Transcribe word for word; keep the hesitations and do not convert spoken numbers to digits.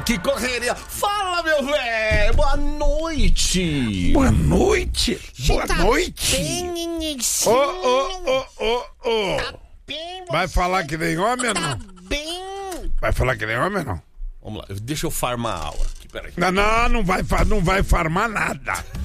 Que correria! Fala, meu velho! Boa noite! Boa noite! Boa tá noite! Bem, Ô, ô, ô, ô, ô! Tá bem, Vai falar que nem homem ou tá não? bem. Vai falar que nem homem ou não? Vamos lá, deixa eu farmar a aula aqui, peraí. Não, não, não vai, fa- não vai farmar nada.